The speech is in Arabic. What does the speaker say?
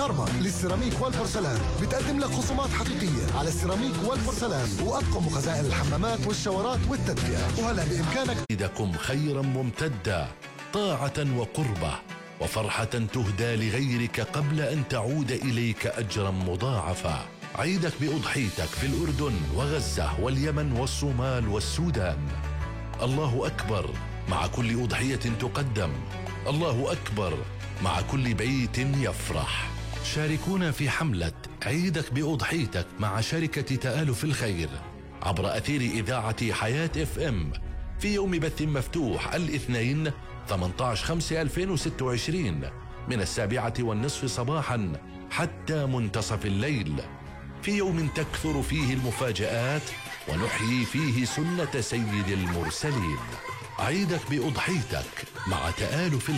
دارما للسيراميك والبورسلان بتقدم لك خصومات حقيقية على السيراميك والبورسلان وأطقم وخزائن الحمامات والشاورات والتدفئة. وهلا بإمكانك عيدكم خيرا ممتدا، طاعة وقربة وفرحة تهدى لغيرك قبل أن تعود إليك أجرا مضاعفا. عيدك بأضحيتك في الأردن وغزة واليمن والصومال والسودان. الله أكبر مع كل أضحية تقدم، الله أكبر مع كل بيت يفرح. شاركونا في حملة عيدك بأضحيتك مع شركة تآلف الخير عبر أثير إذاعة حياة FM في يوم بث مفتوح الاثنين 18/5/2026 من 7:30 صباحا حتى منتصف الليل، في يوم تكثر فيه المفاجآت ونحيي فيه سنة سيد المرسلين. عيدك بأضحيتك مع تآلف